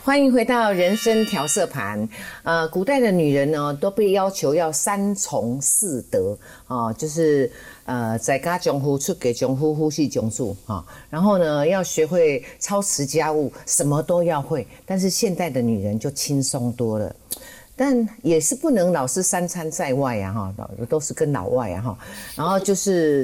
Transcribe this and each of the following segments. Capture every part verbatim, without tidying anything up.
欢迎回到人生调色盘。呃，古代的女人呢，都被要求要三从四德啊、呃，就是呃，在家中夫，出给中夫，夫系中助啊。然后呢，要学会操持家务，什么都要会。但是现代的女人就轻松多了。但也是不能老是三餐在外啊，哈，都是跟老外啊，哈。然后就是，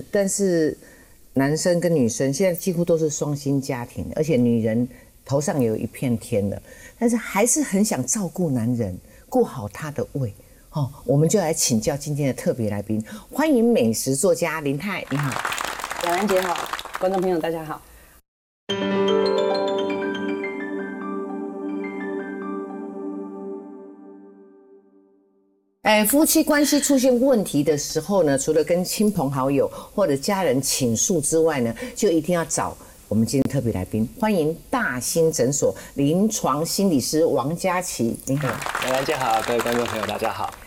但是男生跟女生现在几乎都是双薪家庭，而且女人头上有一片天了，但是还是很想照顾男人，顾好他的胃。哦，我们就来请教今天的特别来宾，欢迎美食作家林太，你好。 雅兰姐好，观众朋友大家好。 哎，夫妻关系出现问题的时候呢，除了跟亲朋好友或者家人倾诉之外呢，就一定要找我们今天特别来宾，欢迎大兴诊所临床心理师王佳琪。你好， 雅兰姐好，各位观众朋友大家好。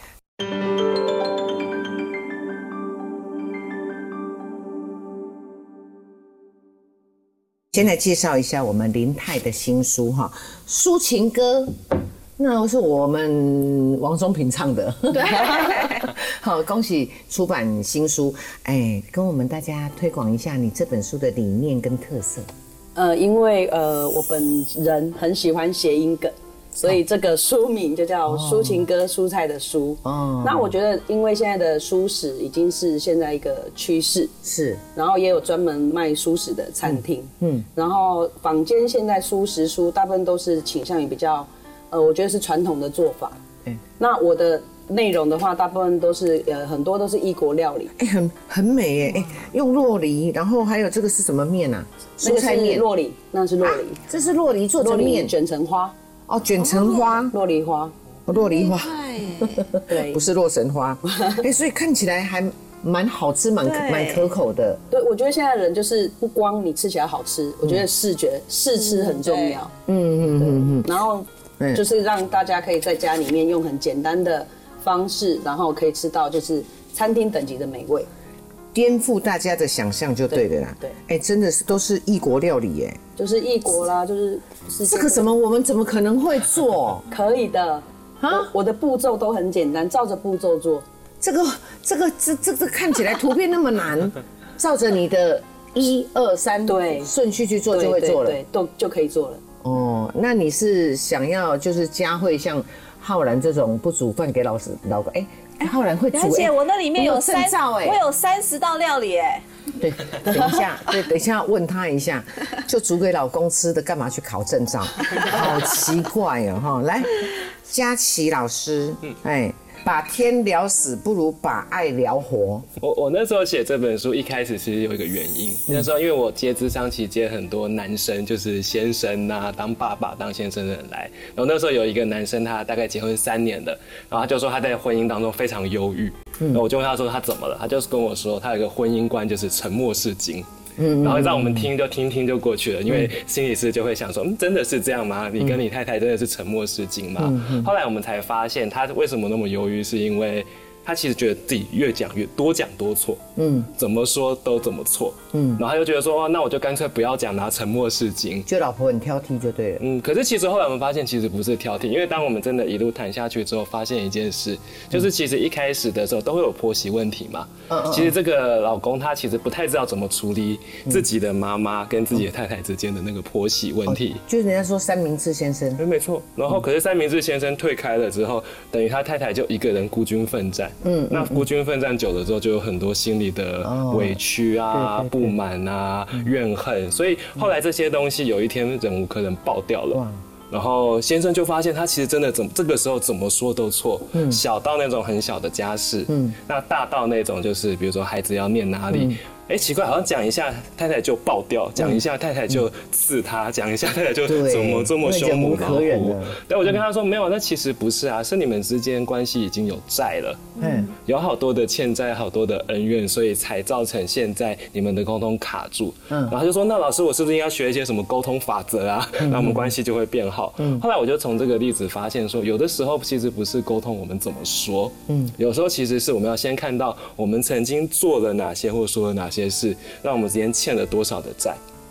先来介绍一下我们林太的新书哈，《抒情歌》。那是我们王中平唱的，对，好，恭喜出版新书，哎，跟我们大家推广一下你这本书的理念跟特色。 呃，因为呃我本人很喜欢谐音梗，所以这个书名就叫《抒情歌》，蔬菜的蔬。哦，那我觉得，因为现在的蔬食已经是现在一个趋势， 是， 然后也有专门卖蔬食的餐厅，嗯，嗯然后坊间现在蔬食书大部分都是倾向于比较。呃，我觉得是传统的做法。嗯，那我的内容的话，大部分都是呃很多都是异国料理。 哎，很很美耶！哎，用酪梨，然后还有这个是什么面啊？ 蔬菜面。酪梨，那是酪梨、啊。 这是酪梨做成面， 卷成花。 哦，卷成花， 酪梨花。 酪梨花。 对， 不是洛神花。哎，所以看起来还蛮好吃，蛮蛮可口的。 对，我觉得现在人就是不光你吃起来好吃，我觉得视觉试吃很重要。嗯嗯嗯嗯。然后。就是让大家可以在家里面用很简单的方式，然后可以吃到就是餐厅等级的美味， 颠覆大家的想象就对了啦。对，哎，真的是都是异国料理耶， 就是异国啦，就是这个什么我们怎么可能会做？ 可以的啊，我的步骤都很简单，照着步骤做。 这个这个这这这看起来图片那么难，照着你的一二三对顺序去做就会做了， 对，都就可以做了。 哦，那你是想要就是佳慧像浩然这种不煮饭给老师老公？哎、欸，浩然会煮。 而且我那里面有三， 哎， 我有三十道料理哎。 对，等一下，对，等一下问他一下，就煮给老公吃的，干嘛去考证照？好奇怪哦，哈！来，佳琪老师，哎。把天聊死不如把爱聊活。 我我那时候写这本书一开始其实有一个原因，那时候因为我接咨商期接很多男生，就是先生啊，当爸爸、当先生的人来。然后那时候有一个男生，他大概结婚三年了，然后他就说他在婚姻当中非常忧郁。然后我就问他说他怎么了，他就是跟我说他有一个婚姻观就是沉默是金。嗯，然后让我们听就听听就过去了，因为心理师就会想说，嗯，真的是这样吗？你跟你太太真的是沉默是金吗？嗯、后来我们才发现，他为什么那么忧郁，是因为他其实觉得自己越讲越多讲多错，嗯，怎么说都怎么错，嗯，然后他就觉得说，哦，那我就干脆不要讲，拿沉默是金， 就老婆很挑剔就对了， 嗯，可是其实后来我们发现，其实不是挑剔，因为当我们真的一路谈下去之后，发现一件事，就是其实一开始的时候都会有婆媳问题嘛，嗯，其实这个老公他其实不太知道怎么处理自己的妈妈跟自己的太太之间的那个婆媳问题，哦、 就是人家说三明治先生， 没错，然后可是三明治先生退开了之后，等于他太太就一个人孤军奋战。嗯，那孤军奋战久了之后，就有很多心里的委屈啊、哦、不满啊、嗯、怨恨，所以后来这些东西有一天忍无可忍爆掉了。然后先生就发现他其实真的怎么这个时候怎么说都错，嗯，小到那种很小的家事，嗯，那大到那种就是比如说孩子要念哪里。嗯哎，奇怪，好像讲一下太太就爆掉，讲一下太太就刺他，讲一下太太就怎么这么凶猛老虎。但我就跟他说，没有，那其实不是啊，是你们之间关系已经有债了，嗯，有好多的欠债，好多的恩怨，所以才造成现在你们的沟通卡住。嗯，然后他就说，那老师，我是不是应该学一些什么沟通法则啊？那我们关系就会变好。嗯，后来我就从这个例子发现说，有的时候其实不是沟通我们怎么说，嗯，有时候其实是我们要先看到我们曾经做了哪些或说了哪些。些事让我们之间欠了多少的债，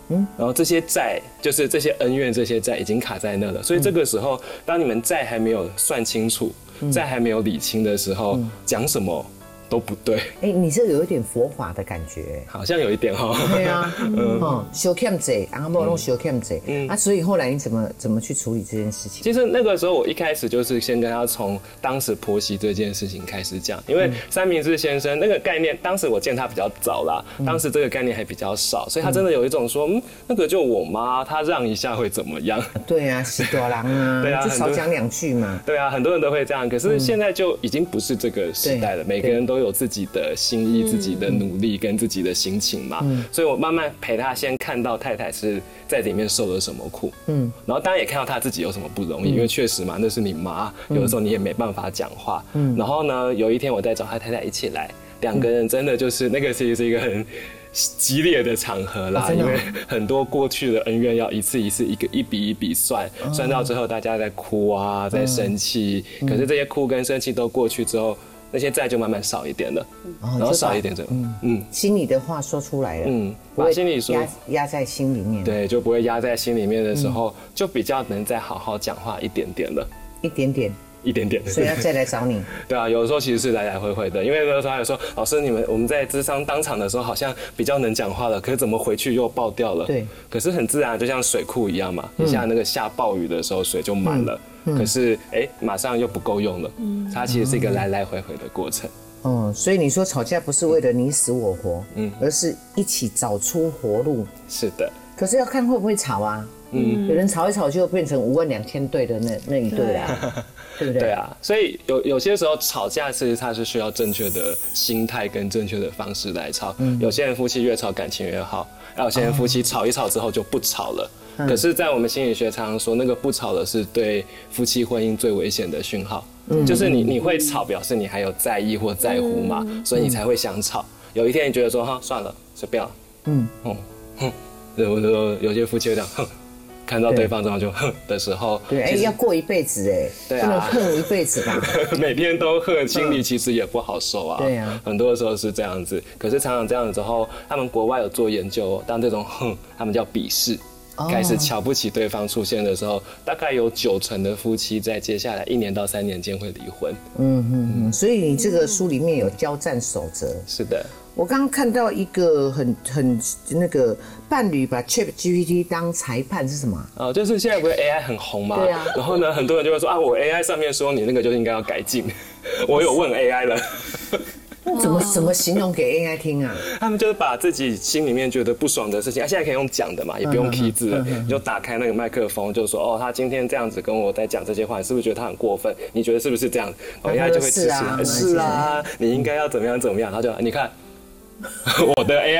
嗯，然后这些债就是这些恩怨，这些债已经卡在那了，所以这个时候，当你们债还没有算清楚，债还没有理清的时候，讲什么都不对。 哎，你这有一点佛法的感觉， 好像有一点哈。 对啊，嗯，哦，修欠债，然后莫弄修欠债，嗯，啊，所以后来你怎么怎么去处理这件事情？ 其实那个时候我一开始就是先跟他从当时婆媳这件事情开始讲，因为三明治先生那个概念，当时我见他比较早啦，当时这个概念还比较少，所以他真的有一种说，嗯，那个就我妈，她让一下会怎么样？ 对啊，喜多郎啊，对啊，就少讲两句嘛。 对啊，很多人都会这样，可是现在就已经不是这个时代了，每个人都。都有自己的心意、自己的努力跟自己的心情嘛，所以我慢慢陪他先看到太太是在里面受了什么苦，嗯，然后当然也看到他自己有什么不容易，因为确实嘛，那是你妈，有的时候你也没办法讲话，嗯，然后呢，有一天我再找他太太一起来，两个人真的就是那个其实是一个很激烈的场合啦，因为很多过去的恩怨要一次一次一个一笔一笔算，算到最后大家在哭啊，在生气，可是这些哭跟生气都过去之后。那些债就慢慢少一点了，然后少一点就嗯嗯，心里的话说出来了，嗯， 把心里说压压在心里面， 对，就不会压在心里面的时候，就比较能再好好讲话一点点了， 一点点。 一点点， 所以要再来找你。 对啊，有的时候其实是来来回回的，因为有的时候还有说，老师你们我们在諮商当场的时候好像比较能讲话了，可是怎么回去又爆掉了？对，可是很自然，就像水库一样嘛，一下那个下暴雨的时候水就满了，可是哎、欸、马上又不够用了，它其实是一个来来回回的过程。 哦，所以你说吵架不是为了你死我活，嗯，而是一起找出活路。 是的， 可是要看会不会吵啊。嗯，有人吵一吵就变成五万两千对的那那一对啦，对不对？ 对啊，所以有有些时候吵架其实它是需要正确的心态跟正确的方式来吵。嗯，有些人夫妻越吵感情越好，有些人夫妻吵一吵之后就不吵了。嗯、可是，在我们心理学常常说，那个不吵的是对夫妻婚姻最危险的讯号。嗯，就是你你会吵，表示你还有在意或在乎嘛，嗯、所以你才会想吵。有一天你觉得说哈算了，随便了，嗯嗯哼，有有有些夫妻会这样哼。看到对方这样就哼的时候， 对，哎，要过一辈子哎，对啊，不能恨一辈子吧？ 每天都恨，心里其实也不好受啊。对啊，很多的时候是这样子。可是常常这样子之后，他们国外有做研究，当这种哼，他们叫鄙视，开始瞧不起对方出现的时候，大概有九成的夫妻在接下来一年到三年间会离婚。嗯嗯嗯，所以你这个书里面有交战守则。 是的。 我刚刚看到一个很很那个伴侣把 Chat G P T 当裁判是什么？ 哦，就是现在不是 A I 很红嘛？对啊。然后呢，很多人就会说啊，我 A I 上面说你那个就应该要改进，我有问 A I 了。 怎么怎么形容给 A I 听啊？ 他们就是把自己心里面觉得不爽的事情，啊，现在可以用讲的嘛，也不用 key 字了，你就打开那个麦克风，就说哦，他今天这样子跟我在讲这些话，你是不是觉得他很过分？你觉得是不是这样？哦 ，A I 就会支持，是啊，你应该要怎么样怎么样，他就你看。我的 A I